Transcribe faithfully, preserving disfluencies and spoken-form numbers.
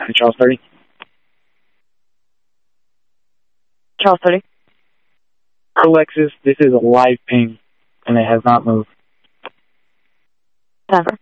Charles thirty. Charles thirty. Alexis, this is a live ping, and it has not moved. Never.